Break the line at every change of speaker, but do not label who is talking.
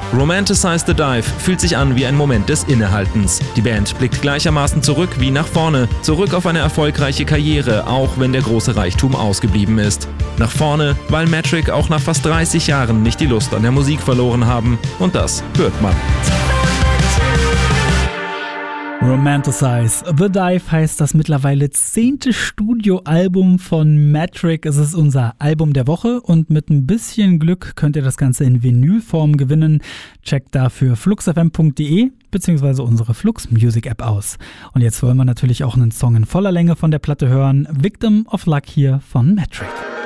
Romanticize the Dive fühlt sich an wie ein Moment des Innehaltens. Die Band blickt gleichermaßen zurück wie nach vorne. Zurück auf eine erfolgreiche Karriere, auch wenn der große Reichtum ausgeblieben ist. Nach vorne, weil Metric auch nach fast 30 Jahren nicht die Lust an der Musik verloren haben. Und das hört man.
Romanticize the Dive heißt das mittlerweile 10. Studioalbum von Metric. Es ist unser Album der Woche und mit ein bisschen Glück könnt ihr das Ganze in Vinylform gewinnen. Checkt dafür fluxfm.de bzw. unsere Flux Music App aus. Und jetzt wollen wir natürlich auch einen Song in voller Länge von der Platte hören. Victim of Luck hier von Metric.